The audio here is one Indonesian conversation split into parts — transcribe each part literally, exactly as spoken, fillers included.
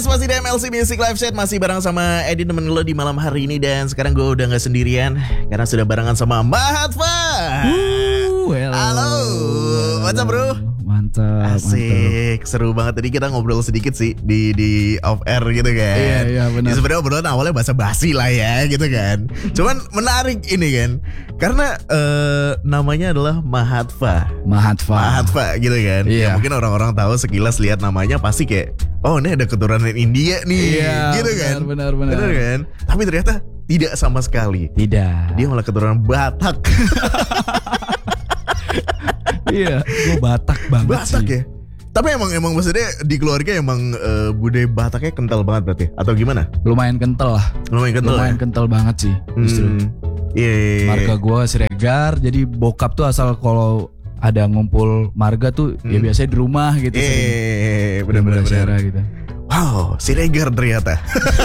Yes, masih di M L C Music Live Chat. Masih bareng sama Edi temen lo di malam hari ini. Dan sekarang gue udah gak sendirian karena sudah barengan sama Mahatfa. Woo, hello. Halo, what's up bro? Mantap, asik, mantap. Seru banget. Tadi kita ngobrol sedikit sih di di off air gitu kan. Iya, iya benar. Ya, sebenarnya obrolan awalnya basa-basi lah ya gitu kan. Cuman menarik ini kan. Karena uh, namanya adalah Mahatfa. Mahatfa. Mahatfa gitu kan. Iya. Ya, mungkin orang-orang tahu sekilas lihat namanya pasti kayak, oh ini ada keturunan India nih. Iya, gitu kan. Benar, benar, benar kan. Tapi ternyata tidak sama sekali. Tidak. Dia malah keturunan Batak. Iya, gue Batak banget Batak sih. ya. Tapi emang emang maksudnya di keluarga emang uh, budaya Bataknya kental banget berarti atau gimana? Lumayan kental lah. Lumayan kental. Lumayan ya? kental banget sih. Justru. Hmm. Iya. Yeah. Marga gue Siregar, jadi bokap tuh asal kalau ada ngumpul marga tuh hmm. ya biasanya di rumah gitu. Iya, yeah, benar-benar gitu. Wow, Siregar ternyata.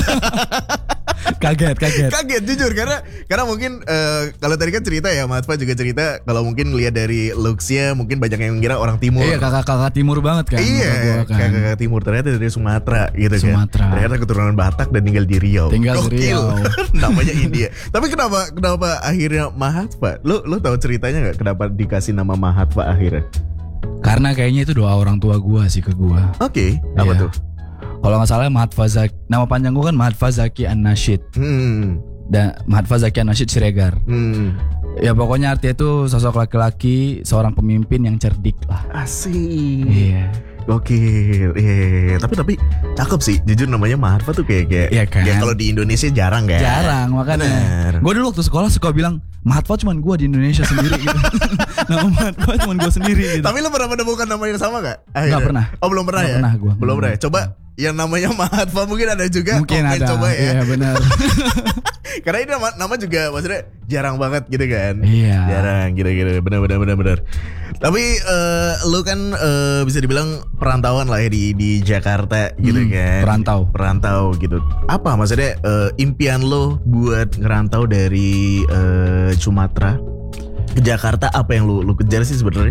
Kaget, kaget. Kaget jujur karena karena mungkin uh, kalau tadi kan cerita ya, Mahatfa juga cerita kalau mungkin lihat dari looks-nya mungkin banyak yang ngira orang timur. Iya, kakak-kakak timur banget kan. Iya, kan. kakak-kakak timur ternyata dari Sumatera gitu Sumatera. kan. Ternyata keturunan Batak dan tinggal di Riau. Tinggal Gokil. di Riau. Namanya India. Tapi kenapa kenapa akhirnya Mahatfa? Lu lu tahu ceritanya nggak kenapa dikasih nama Mahatfa akhirnya? Karena kayaknya itu doa orang tua gua sih ke gua. Oke, okay, apa iya. tuh? Kalau nggak salah Mahatfa Zaki, nama panjang gue kan Mahatfa Zaki An-Nashid. Hmm. Dan Mahatfa Zaki An-Nashid Siregar. Hmm. Ya pokoknya artinya itu sosok laki-laki, seorang pemimpin yang cerdik lah. Asik. Iya. Gokil. Iya. Tapi tapi cakep sih. Jujur namanya Mahatfa tuh kayak kayak. Iya kan? Ya kalau di Indonesia jarang kan. Jarang makanya. Gue dulu waktu sekolah suka bilang Mahatfa cuma gue di Indonesia sendiri gitu. Nama Mahatfa cuma gue sendiri gitu. Tapi lu pernah menemukan nama yang sama gak? Gak pernah. Oh belum pernah gak ya? Pernah gua. Belum pernah ya? Coba yang namanya Mahatfa mungkin ada juga. Mungkin Komen, ada. Coba ya. Iya benar. Karena ini nama, nama juga maksudnya jarang banget gitu kan. Iya. Jarang gitu-gitu. Benar-benar benar-benar. Tapi uh, lu kan uh, bisa dibilang perantauan lah ya di di Jakarta gitu hmm, kan. Perantau. Perantau gitu. Apa maksudnya uh, impian lu buat ngerantau dari uh, Sumatera ke Jakarta, apa yang lu lu kejar sih sebenarnya?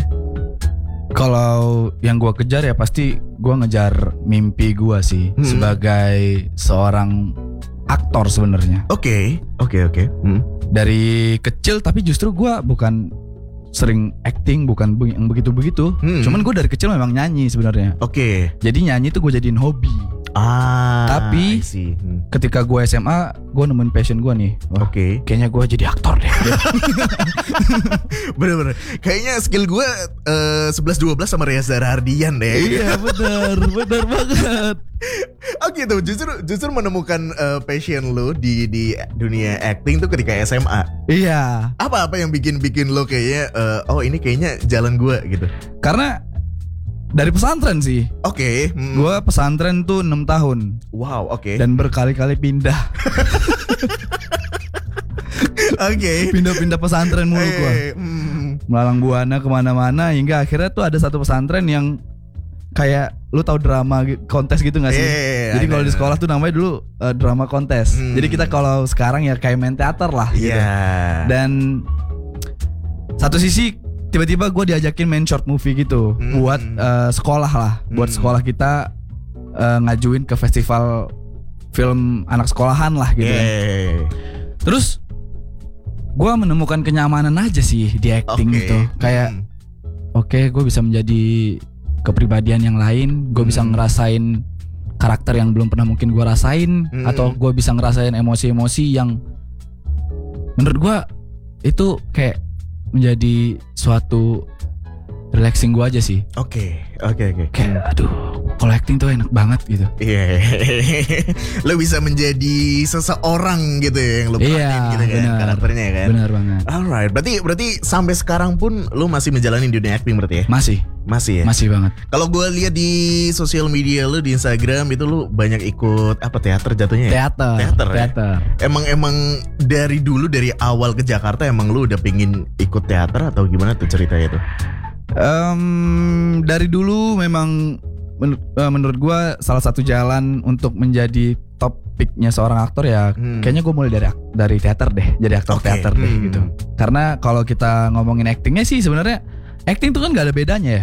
Kalau yang gue kejar ya pasti gue ngejar mimpi gue sih hmm. sebagai seorang aktor sebenarnya. Oke, okay. oke, okay, oke. Okay. Hmm. Dari kecil tapi justru gue bukan sering acting, bukan yang begitu-begitu. Hmm. Cuman gue dari kecil memang nyanyi sebenarnya. Oke. Okay. Jadi nyanyi tuh gue jadiin hobi. Ah. Tapi hmm. ketika gue S M A, gue nemuin passion gue nih. Oke. Okay. Kayaknya gue jadi aktor deh. Bener-bener. Kayaknya skill gue uh, sebelas dua belas sama Reza Rahardian deh. Iya bener, bener banget. Oh gitu. Justru justru menemukan uh, passion lo di di dunia acting tuh ketika S M A. Iya. Apa-apa yang bikin bikin lo kayaknya uh, oh ini kayaknya jalan gue gitu. Karena dari pesantren sih. Oke. Okay. Hmm. Gue pesantren tuh enam tahun. Wow, oke. Okay. Dan berkali-kali pindah. Oke. Okay. Pindah-pindah pesantren mulu gue. Hey, mm. Melalang buana kemana-mana hingga akhirnya tuh ada satu pesantren yang kayak lu tahu drama kontes gitu nggak sih? Hey, Jadi kalau di sekolah tuh namanya dulu uh, drama kontes. Hmm. Jadi kita kalau sekarang ya kayak main teater lah. Iya. Gitu. Dan satu sisi tiba-tiba gue diajakin main short movie gitu hmm. buat uh, sekolah lah, buat hmm. sekolah kita uh, ngajuin ke festival film anak sekolahan lah gitu. Yeah. Kan. Terus gue menemukan kenyamanan aja sih di acting okay. gitu, kayak hmm. oke okay, gue bisa menjadi kepribadian yang lain, gue hmm. bisa ngerasain karakter yang belum pernah mungkin gue rasain, hmm. atau gue bisa ngerasain emosi-emosi yang menurut gue itu kayak menjadi suatu relaxing gue aja sih. Oke, oke, oke. Kayak aduh, kalau acting tuh enak banget gitu. Iya. Yeah. Lo bisa menjadi seseorang gitu ya yang lo peranin yeah, gitu kan bener, karakternya kan. Benar banget. Alright, berarti berarti sampai sekarang pun lo masih menjalani dunia acting berarti ya? Masih. Masih ya? Masih banget. Kalau gue lihat di sosial media lo di Instagram itu lo banyak ikut apa teater jatuhnya ya? Teater. Teater. Teater. Ya? Emang emang dari dulu dari awal ke Jakarta emang lo udah pingin ikut teater atau gimana tuh ceritanya tuh? Um, dari dulu memang menur- uh, menurut gue salah satu jalan untuk menjadi top picknya seorang aktor ya hmm. kayaknya gue mulai dari dari teater deh, jadi aktor okay. teater deh hmm. gitu. Karena kalau kita ngomongin actingnya sih sebenarnya acting tuh kan nggak ada bedanya ya.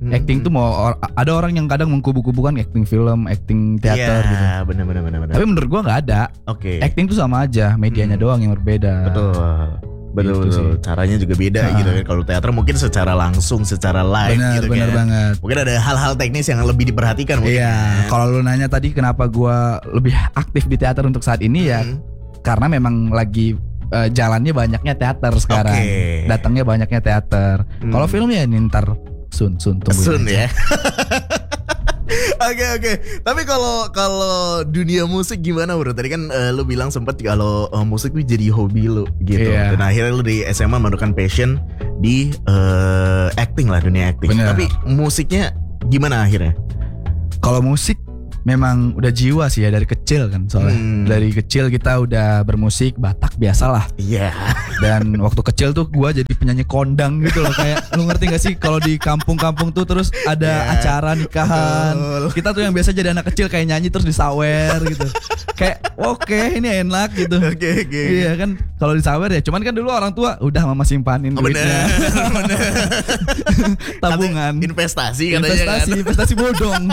Hmm. Acting tuh mau or- ada orang yang kadang mengkubu-kubukan acting film, acting teater Iya, gitu. benar benar benar benar. Tapi menurut gua nggak ada. Oke. Acting tuh sama aja, medianya Hmm. doang yang berbeda. Betul. Betul Gitu betul. sih. Caranya juga beda Nah. gitu kan. Kalau teater mungkin secara langsung, secara live Benar, gitu benar kan. banget. Mungkin ada hal-hal teknis yang lebih diperhatikan mungkin. Iya, kan. kalau lu nanya tadi kenapa gua lebih aktif di teater untuk saat ini ya Hmm. karena memang lagi eh, jalannya banyaknya teater sekarang. Oke. Datangnya banyaknya teater. Hmm. Kalau film ya ini ntar sun sun tungguin Sun aja. ya. Oke oke. Tapi kalau kalau dunia musik gimana bro? Tadi kan eh, lu bilang sempet kalau eh, musik tuh jadi hobi lu gitu. Iya. Dan akhirnya lu di S M A menemukan passion di eh, acting lah, dunia acting. Bener. Tapi musiknya gimana akhirnya? Kalau musik memang udah jiwa sih ya dari kecil kan soalnya. Hmm. Dari kecil kita udah bermusik Batak biasalah. Iya. Dan waktu kecil tuh gua jadi penyanyi kondang gitu loh. Kayak lu ngerti gak sih kalau di kampung-kampung tuh terus ada Iya. acara nikahan. Betul. Kita tuh yang biasa jadi anak kecil kayak nyanyi terus disawer gitu. Kayak oke ini enak gitu. Oke oke. Iya kan kalau disawer ya cuman kan dulu orang tua udah mama simpanin Oh, duitnya. bener, bener. Tabungan. Katanya investasi katanya Investasi, kan. investasi bodong.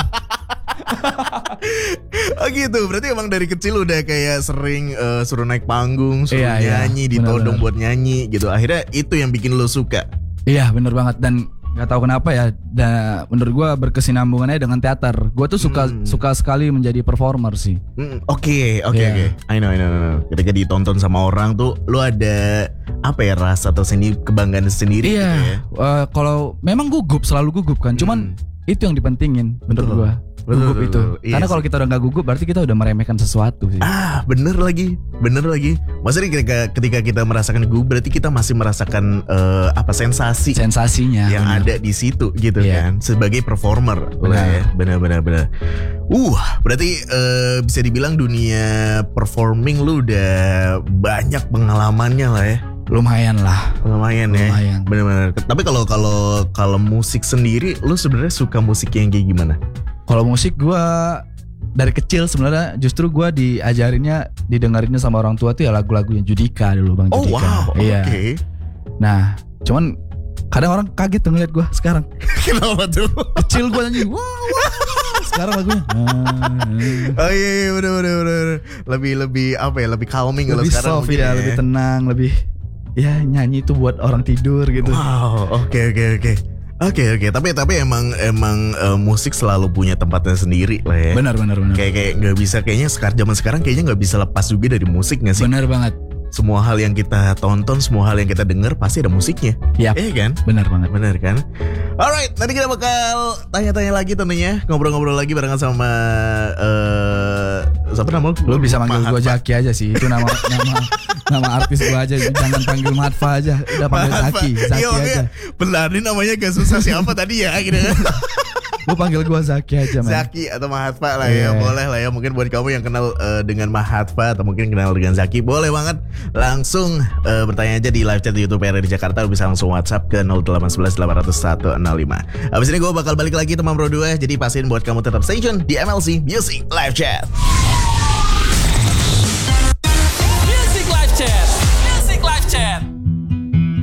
Oh gitu, berarti emang dari kecil udah kayak sering eh, suruh naik panggung, suruh Iya, iya. nyanyi, ditodong Benar-benar. buat nyanyi gitu. Akhirnya itu yang bikin lo suka. Iya bener banget dan nggak tahu kenapa ya. Dan menurut gua berkesinambungannya dengan teater. Gua tuh suka Hmm. suka sekali menjadi performer sih. Hmm, Oke, oke, Iya. oke. I know, I know, I know. Ketika ditonton sama orang tuh, lo ada apa ya rasa atau seni kebanggaan sendiri Iya. gitu ya. eh, kalau memang gugup selalu gugup kan. Cuman Hmm. itu yang dipentingin menurut Betul. gua. Betul, Gugup betul, itu. betul. Iya Karena sih. kalau kita udah nggak gugup berarti kita udah meremehkan sesuatu sih. Ah, bener lagi, bener lagi. Maksudnya ketika ketika kita merasakan gue, berarti kita masih merasakan eh, apa sensasi Sensasinya. yang bener. ada di situ gitu Iya. kan, sebagai performer. Benar. Ya. Benar, benar, benar. Uh, berarti eh, bisa dibilang dunia performing lu udah banyak pengalamannya lah ya. Lumayan lah. Lumayan ya. Lumayan. Benar-benar. Tapi kalau kalau kalau musik sendiri, lu sebenarnya suka musik yang kayak gimana? Kalau musik gua dari kecil sebenarnya justru gua diajarinnya didengarinnya sama orang tua tuh ya lagu-lagunya Judika dulu Bang Oh Judika. wow, oke. Iya. Nah, cuman kadang orang kaget tuh ngeliat gua sekarang. Kenapa tuh? Kecil gua nyanyi, wah, wah. Sekarang lagunya. ah, Oh iya, iya bener, bener, bener. Lebih lebih apa ya? Lebih calming kalau lebih sekarang soft mungkin ya, lebih tenang, lebih ya nyanyi itu buat orang tidur gitu. Wow, oke oke oke. Oke oke, tapi tapi emang emang eh, musik selalu punya tempatnya sendiri lah ya. Benar benar benar. Kayak kayak nggak bisa kayaknya sekarang zaman sekarang kayaknya nggak bisa lepas juga dari musik nggak sih? Benar banget. Semua hal yang kita tonton, semua hal yang kita dengar pasti ada musiknya. Yap. Iya kan? Benar banget. Bener kan? Alright, nanti kita bakal tanya-tanya lagi tentunya, ngobrol-ngobrol lagi barengan sama eh siapa nama lu? Lu bisa manggil Mahatma. gua Zaki aja sih. Itu nama nama nama artis gua aja. Jangan panggil Matfa aja. Udah panggil Mahatma. Zaki, Zaki Iya, oke. aja. Benar, ini namanya gak susah siapa tadi ya gitu. Lu panggil gua Zaki aja, man. Zaki atau Mahatma lah ya, Iya. boleh lah ya. Mungkin buat kamu yang kenal eh, dengan Mahatma atau mungkin kenal dengan Zaki, boleh banget langsung eh, bertanya aja di live chat di YouTube R R di Jakarta. Lu bisa langsung WhatsApp ke nol delapan satu satu delapan nol satu nol lima. Abis ini gue bakal balik lagi teman Bro dua, jadi pastiin buat kamu tetap stay tune di M L C Music Live Chat.